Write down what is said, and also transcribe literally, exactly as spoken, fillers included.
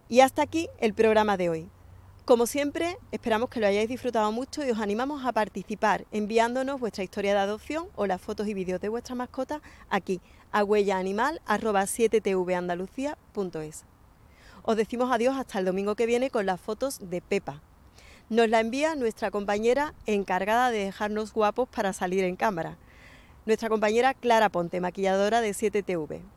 Y hasta aquí el programa de hoy. Como siempre, esperamos que lo hayáis disfrutado mucho y os animamos a participar enviándonos vuestra historia de adopción o las fotos y vídeos de vuestra mascota aquí a huellaanimal arroba siete t v andalucía punto es. Os decimos adiós hasta el domingo que viene con las fotos de Pepa. Nos la envía nuestra compañera encargada de dejarnos guapos para salir en cámara. Nuestra compañera Clara Ponte, maquilladora de siete T V.